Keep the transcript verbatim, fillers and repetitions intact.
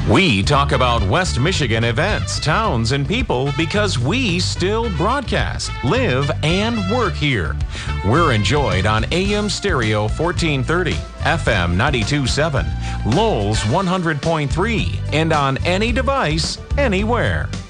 We talk about West Michigan events, towns, and people because we still broadcast, live, and work here. We're enjoyed on A M Stereo fourteen thirty, F M ninety-two point seven, Lowell's one hundred point three, and on any device, anywhere.